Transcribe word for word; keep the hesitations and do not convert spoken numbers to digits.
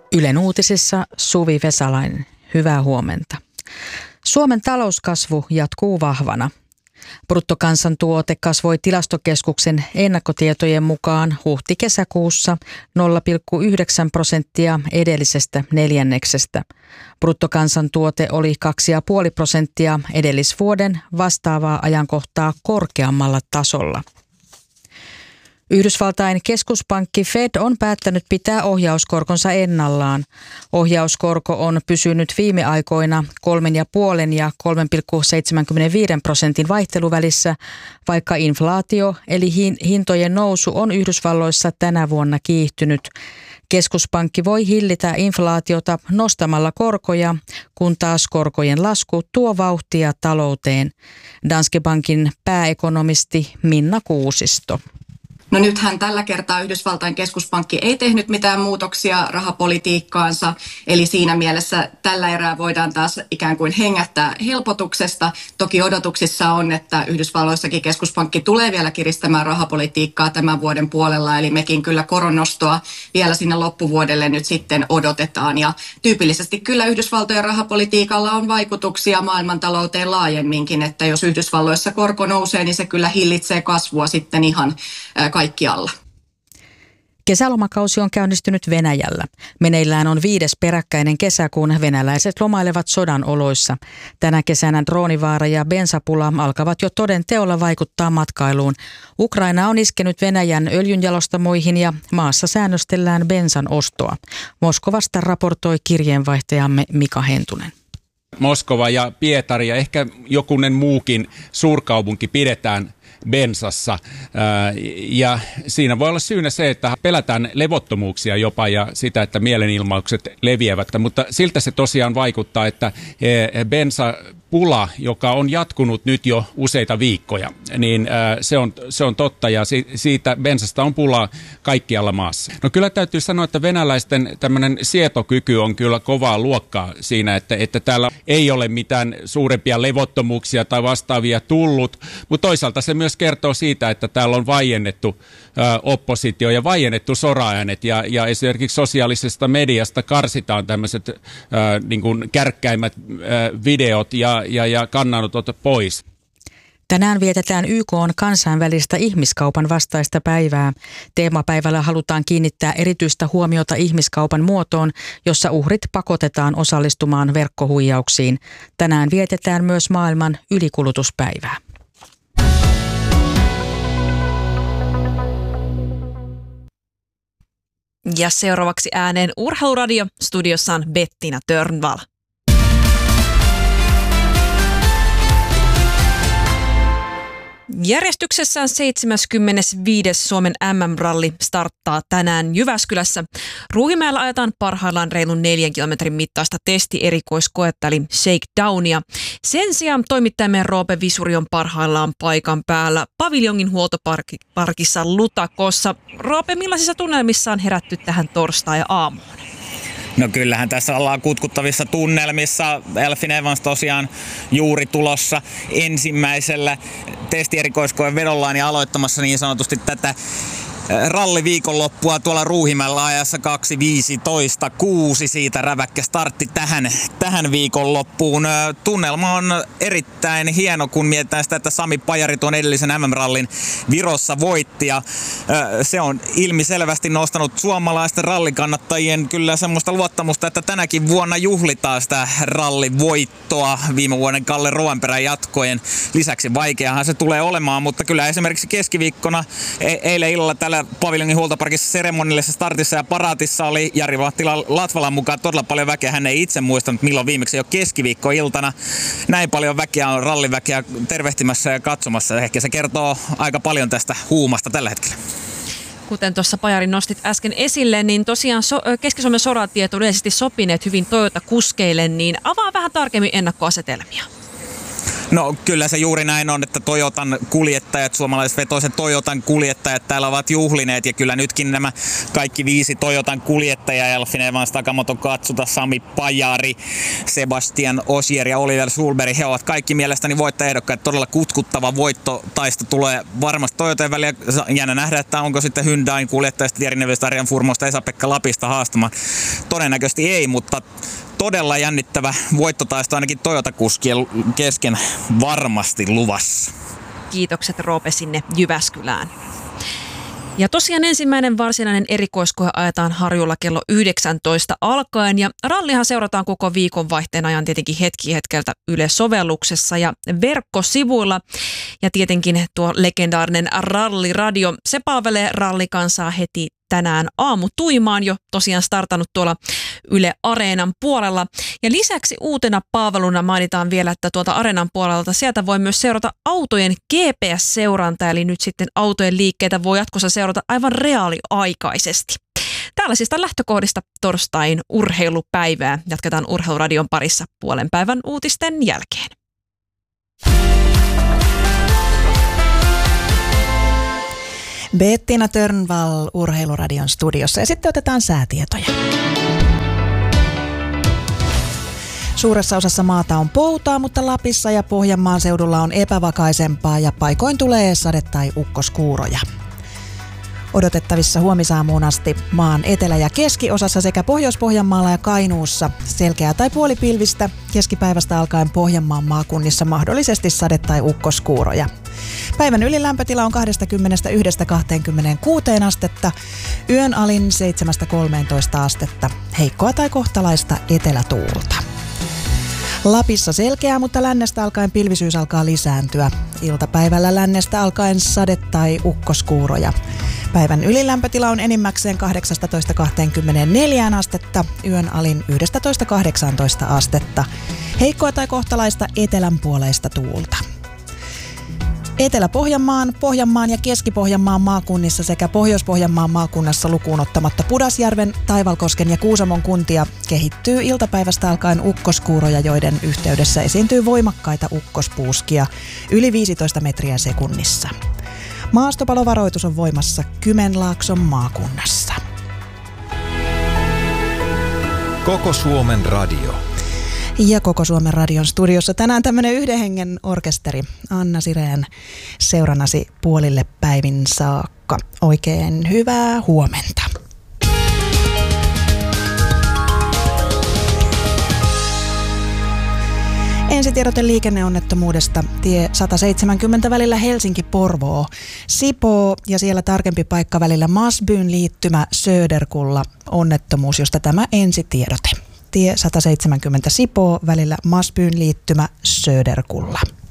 Ylen uutisissa Suvi Vesalainen. Hyvää huomenta. Suomen talouskasvu jatkuu vahvana. Bruttokansantuote kasvoi Tilastokeskuksen ennakkotietojen mukaan huhti-kesäkuussa nolla pilkku yhdeksän prosenttia edellisestä neljänneksestä. Bruttokansantuote oli kaksi pilkku viisi prosenttia edellisvuoden vastaavaa ajankohtaa korkeammalla tasolla. Yhdysvaltain keskuspankki Fed on päättänyt pitää ohjauskorkonsa ennallaan. Ohjauskorko on pysynyt viime aikoina kolme pilkku viisi ja kolme pilkku seitsemänkymmentäviisi prosentin vaihteluvälissä, vaikka inflaatio eli hintojen nousu on Yhdysvalloissa tänä vuonna kiihtynyt. Keskuspankki voi hillitä inflaatiota nostamalla korkoja, kun taas korkojen lasku tuo vauhtia talouteen. Danske Bankin pääekonomisti Minna Kuusisto. No nythän tällä kertaa Yhdysvaltain keskuspankki ei tehnyt mitään muutoksia rahapolitiikkaansa, eli siinä mielessä tällä erää voidaan taas ikään kuin hengähtää helpotuksesta. Toki odotuksissa on, että Yhdysvalloissakin keskuspankki tulee vielä kiristämään rahapolitiikkaa tämän vuoden puolella, eli mekin kyllä koronnostoa vielä sinne loppuvuodelle nyt sitten odotetaan. Ja tyypillisesti kyllä Yhdysvaltojen rahapolitiikalla on vaikutuksia maailmantalouteen laajemminkin, että jos Yhdysvalloissa korko nousee, niin se kyllä hillitsee kasvua sitten ihan kaikkialla. Kesälomakausi on käynnistynyt Venäjällä. Meneillään on viides peräkkäinen kesä, kun venäläiset lomailevat sodan oloissa. Tänä kesänä droonivaara ja bensapula alkavat jo toden teolla vaikuttaa matkailuun. Ukraina on iskenyt Venäjän öljynjalostamoihin ja maassa säännöstellään bensan ostoa. Moskovasta raportoi kirjeenvaihtajamme Mika Hentunen. Moskova ja Pietari ja ehkä jokunen muukin suurkaupunki pidetään bensassa, ja siinä voi olla syynä se, että pelätään levottomuuksia jopa ja sitä, että mielenilmaukset leviävät, mutta siltä se tosiaan vaikuttaa, että bensapula, joka on jatkunut nyt jo useita viikkoja, niin se on, se on totta ja siitä bensasta on pulaa kaikkialla maassa. No kyllä täytyy sanoa, että venäläisten tämmöinen sietokyky on kyllä kovaa luokkaa siinä, että, että täällä ei ole mitään suurempia levottomuuksia tai vastaavia tullut, mutta toisaalta se myös kertoo siitä, että täällä on vaiennettu ä, oppositio ja vaiennettu soraäänet ja, ja esimerkiksi sosiaalisesta mediasta karsitaan tämmöiset ä, niin kuin kärkkäimmät ä, videot ja, ja, ja kannanotot pois. Tänään vietetään Y K:n kansainvälistä ihmiskaupan vastaista päivää. Teemapäivällä halutaan kiinnittää erityistä huomiota ihmiskaupan muotoon, jossa uhrit pakotetaan osallistumaan verkkohuijauksiin. Tänään vietetään myös maailman ylikulutuspäivää. Ja seuraavaksi ääneen Urheiluradio. Studiossa on Bettina Törnvall. Järjestyksessään seitsemänkymmentäviisi Suomen M M-ralli starttaa tänään Jyväskylässä. Ruuhimäellä ajetaan parhaillaan reilun neljän kilometrin mittaista testierikoiskoetta eli shakedownia. Sen sijaan toimittajamme Roope Visuri on parhaillaan paikan päällä paviljongin huoltoparkissa Lutakossa. Roope, millaisissa tunnelmissa on herätty tähän torstai-aamuun? No kyllähän tässä ollaan kutkuttavissa tunnelmissa. Elfyn Evans tosiaan juuri tulossa ensimmäisellä testierikoiskoen vedollaan ja aloittamassa niin sanotusti tätä ralliviikonloppua tuolla Ruuhimäellä ajassa kaksi viisitoista kuusi. Siitä räväkkä startti tähän, tähän viikonloppuun. Tunnelma on erittäin hieno, kun mietitään sitä, että Sami Pajari tuon edellisen M M-rallin Virossa voitti. Ja se on ilmiselvästi nostanut suomalaisten rallikannattajien kyllä semmoista luottamusta, että tänäkin vuonna juhlitaan sitä rallivoittoa viime vuoden Kalle Rovanperän jatkojen lisäksi. Vaikeahan se tulee olemaan, mutta kyllä esimerkiksi keskiviikkona e- eilen illalla täällä paviljongin huoltoparkissa seremonillisessa startissa ja paraatissa oli Jari Vahtila Latvalan mukaan todella paljon väkeä. Hän ei itse muistanut milloin viimeksi jo keskiviikkoiltana näin paljon väkeä on ralliväkeä tervehtimässä ja katsomassa. Ehkä se kertoo aika paljon tästä huumasta tällä hetkellä. Kuten tuossa Pajari nostit äsken esille, niin tosiaan so- Keski-Suomen soratiet on yleisesti sopineet hyvin Toyota-kuskeille, niin avaa vähän tarkemmin ennakkoasetelmia. No kyllä se juuri näin on, että Toyotan kuljettajat, suomalaisvetoisen Toyotan kuljettajat täällä ovat juhlineet ja kyllä nytkin nämä kaikki viisi Toyotan kuljettajaa, Elfin Evans, Takamoto Katsuta, Sami Pajari, Sebastian Ogier ja Oliver Sulberg, he ovat kaikki mielestäni voittajaehdokkaat. Todella kutkuttava voittotaisto tulee varmasti Toyotan väliä. Jännä nähdä, että onko sitten Hyundain kuljettajista Thierry Neuville, Arjan Furmosta, Esa-Pekka Lapista haastamaan. Todennäköisesti ei, mutta todella jännittävä voittotaisto ainakin Toyota-kuskien kesken varmasti luvassa. Kiitokset Roope sinne Jyväskylään. Ja tosiaan ensimmäinen varsinainen erikoiskoe ajetaan Harjulla kello yhdeksäntoista alkaen ja rallihan seurataan koko viikonvaihteen ajan tietenkin hetki hetkeltä Yle-sovelluksessa ja verkkosivuilla. Ja tietenkin tuo legendaarinen ralliradio, se palvelee rallikansaa heti tänään aamutuimaan, jo tosiaan startannut tuolla Yle Areenan puolella. Ja lisäksi uutena palveluna mainitaan vielä, että tuolta Areenan puolelta sieltä voi myös seurata autojen G P S-seurantaa, eli nyt sitten autojen liikkeitä voi jatkossa seurata aivan reaaliaikaisesti. Tällaisista lähtökohdista torstain urheilupäivää jatketaan Urheiluradion parissa puolen päivän uutisten jälkeen. Bettina Törnvall Urheiluradion studiossa ja sitten otetaan säätietoja. Suuressa osassa maata on poutaa, mutta Lapissa ja Pohjanmaan seudulla on epävakaisempaa ja paikoin tulee sade- tai ukkoskuuroja. Odotettavissa huomisaamuun asti maan etelä- ja keskiosassa sekä Pohjois-Pohjanmaalla ja Kainuussa selkeää tai puolipilvistä, keskipäivästä alkaen Pohjanmaan maakunnissa mahdollisesti sade- tai ukkoskuuroja. Päivän ylilämpötila on kaksikymmentäyksi kaksikymmentäkuusi astetta, yön alin seitsemästä kolmeentoista astetta, heikkoa tai kohtalaista etelätuulta. Lapissa selkeää, mutta lännestä alkaen pilvisyys alkaa lisääntyä. Iltapäivällä lännestä alkaen sade- tai ukkoskuuroja. Päivän ylilämpötila on enimmäkseen kahdeksasta kaksikymmentäneljään astetta, yön alin yksitoista kahdeksantoista astetta. Heikkoa tai kohtalaista etelänpuoleista tuulta. Etelä-Pohjanmaan, Pohjanmaan ja Keski-Pohjanmaan maakunnissa sekä Pohjois-Pohjanmaan maakunnassa lukuun ottamatta Pudasjärven, Taivalkosken ja Kuusamon kuntia kehittyy iltapäivästä alkaen ukkoskuuroja, joiden yhteydessä esiintyy voimakkaita ukkospuuskia yli viisitoista metriä sekunnissa. Maastopalovaroitus on voimassa Kymenlaakson maakunnassa. Koko Suomen radio. Ja Koko Suomen radion studiossa tänään tämmöinen yhden hengen orkesteri. Anna Sireen seurannasi puolille päivin saakka. Oikein hyvää huomenta. Ensitiedote liikenneonnettomuudesta tie sata seitsemänkymmentä välillä Helsinki-Porvoo, Sipoo ja siellä tarkempi paikka välillä Masbyn liittymä Söderkulla onnettomuus, josta tämä ensitiedote. Tie sata seitsemänkymmentä Sipoo välillä Masbyn liittymä Söderkulla.